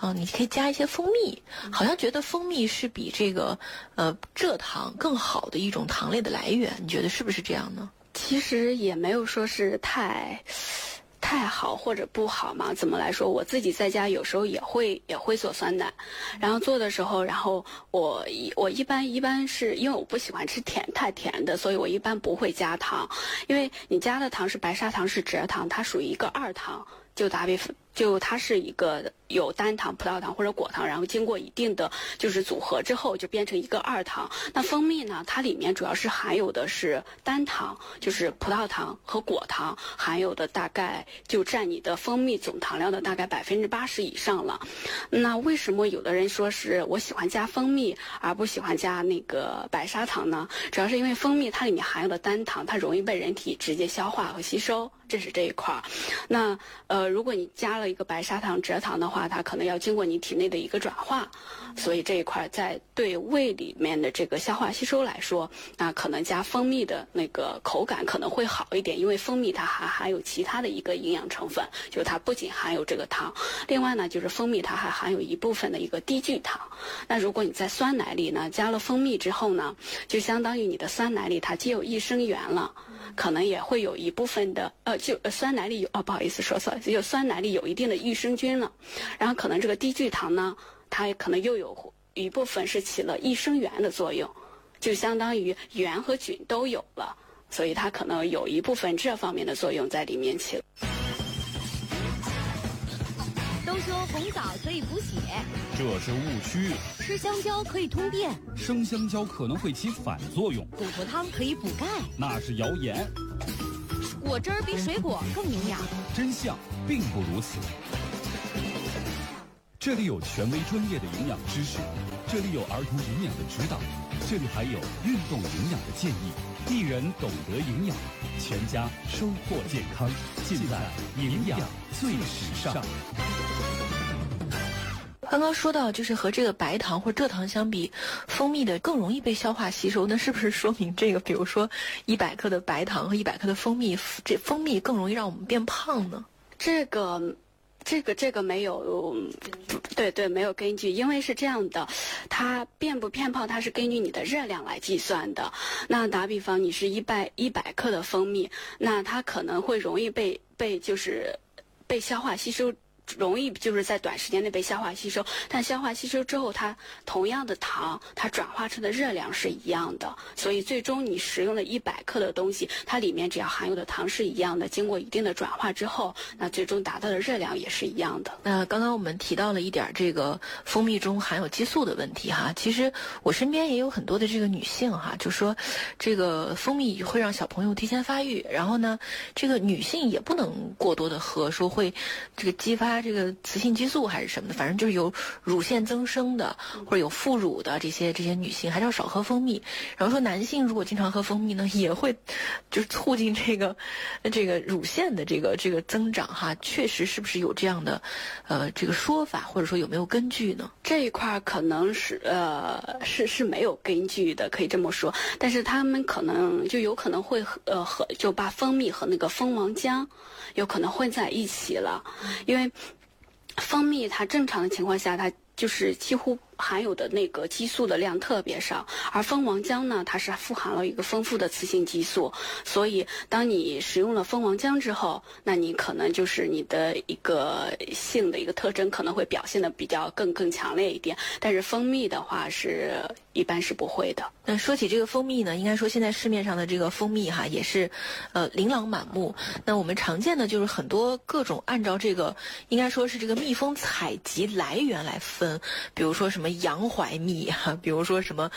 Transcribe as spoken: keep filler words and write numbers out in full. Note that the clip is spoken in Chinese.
啊，你可以加一些蜂蜜，好像觉得蜂蜜是比这个呃蔗糖更好的一种糖类的来源，你觉得是不是这样呢？ 其实也没有说是太太好或者不好嘛。怎么来说，我自己在家有时候也会也会做酸奶，然后做的时候，然后我我一般一般是因为我不喜欢吃甜太甜的，所以我一般不会加糖，因为你加的糖是白砂糖是蔗糖，它属于一个二糖，就打比就它是一个有单糖、葡萄糖或者果糖，然后经过一定的就是组合之后就变成一个二糖。那蜂蜜呢，它里面主要是含有的是单糖，就是葡萄糖和果糖，含有的大概就占你的蜂蜜总糖量的大概百分之八十以上了。那为什么有的人说是我喜欢加蜂蜜而不喜欢加那个白砂糖呢？主要是因为蜂蜜它里面含有的单糖，它容易被人体直接消化和吸收，这是这一块儿。那呃，如果你加了一个白砂糖、蔗糖的话，它可能要经过你体内的一个转化，所以这一块在对胃里面的这个消化吸收来说，那可能加蜂蜜的那个口感可能会好一点，因为蜂蜜它还含有其他的一个营养成分，就是它不仅含有这个糖，另外呢，就是蜂蜜它还含有一部分的一个低聚糖。那如果你在酸奶里呢加了蜂蜜之后呢，就相当于你的酸奶里它既有益生元了，可能也会有一部分的呃，就呃酸奶里有哦，不好意思说错了，就酸奶里有一定的益生菌了，然后可能这个低聚糖呢，它可能又有一部分是起了益生元的作用，就相当于元和菌都有了，所以它可能有一部分这方面的作用在里面起了。 都说红枣可以补血， 这是误区。 吃香蕉可以通便， 生香蕉可能会起反作用。 骨头汤可以补钙， 那是谣言。 果汁儿比水果更营养， 真相并不如此。这里有权威专业的营养知识，这里有儿童营养的指导，这里还有运动营养的建议。一人懂得营养，全家收获健康，尽在营养最时尚。 刚刚说到，就是和这个白糖或蔗糖相比，蜂蜜的更容易被消化吸收，那是不是说明这个，比如说一百克的白糖和一百克的蜂蜜，这蜂蜜更容易让我们变胖呢？ 这个。这个这个没有，对对，没有根据，因为是这样的，它变不变胖，它是根据你的热量来计算的。那打比方，你是一百一百克的蜂蜜，那它可能会容易被被就是被消化吸收。容易就是在短时间内被消化吸收，但消化吸收之后，它同样的糖，它转化成的热量是一样的，所以最终你食用了一百克的东西，它里面只要含有的糖是一样的，经过一定的转化之后，那最终达到的热量也是一样的。 那刚刚我们提到了一点这个蜂蜜中含有激素的问题哈，其实我身边也有很多的这个女性哈，就说这个蜂蜜会让小朋友提前发育，然后呢，这个女性也不能过多的喝，说会这个激发这个雌性激素还是什么的，反正就是有乳腺增生的或者有副乳的这些这些女性还是要少喝蜂蜜。然后说男性如果经常喝蜂蜜呢，也会就是促进这个这个乳腺的这个这个增长哈。确实是不是有这样的呃这个说法，或者说有没有根据呢？ 这一块可能是呃是是没有根据的，可以这么说。但是他们可能就有可能会呃和就把蜂蜜和那个蜂王浆有可能混在一起了，因为蜂蜜它正常的情况下，它就是几乎含有的那个激素的量特别少，而蜂王浆呢，它是富含了一个丰富的雌性激素，所以当你使用了蜂王浆之后，那你可能就是你的一个性的一个特征可能会表现的比较更更强烈一点，但是蜂蜜的话是一般是不会的。 那说起这个蜂蜜呢，应该说现在市面上的这个蜂蜜哈也是呃琳琅满目。那我们常见的就是很多各种按照这个应该说是这个蜜蜂采集来源来分，比如说什么洋槐蜜哈，比如说什么